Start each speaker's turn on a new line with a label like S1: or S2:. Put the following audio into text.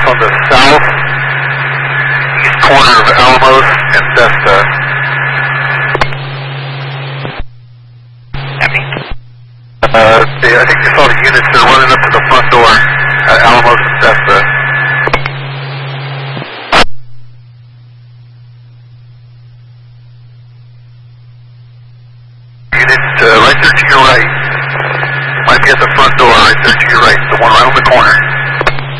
S1: on the southeast corner of Alamos and Cesta. I think you saw the units, they're running up to the front door at Alamos and Cesta. Unit right there to your right. Might be at the front door right there to your right, the one right on the corner.